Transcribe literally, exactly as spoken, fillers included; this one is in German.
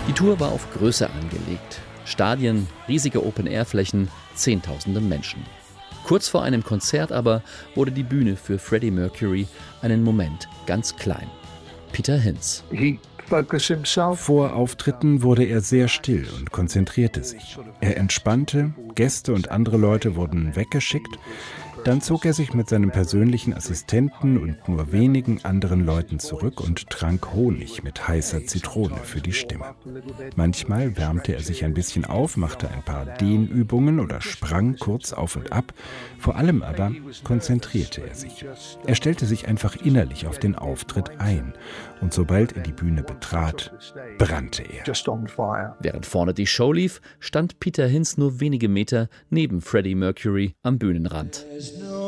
Die Tour war auf Größe angelegt. Stadien, riesige Open-Air-Flächen, Zehntausende Menschen. Kurz vor einem Konzert aber wurde die Bühne für Freddie Mercury einen Moment ganz klein. Peter Hinz. Vor Auftritten wurde er sehr still und konzentrierte sich. Er entspannte, Gäste und andere Leute wurden weggeschickt. Dann zog er sich mit seinem persönlichen Assistenten und nur wenigen anderen Leuten zurück und trank Honig mit heißer Zitrone für die Stimme. Manchmal wärmte er sich ein bisschen auf, machte ein paar Dehnübungen oder sprang kurz auf und ab. Vor allem aber konzentrierte er sich. Er stellte sich einfach innerlich auf den Auftritt ein. Und sobald er die Bühne betrat, brannte er. Während vorne die Show lief, stand Peter Hinz nur wenige Meter neben Freddie Mercury am Bühnenrand.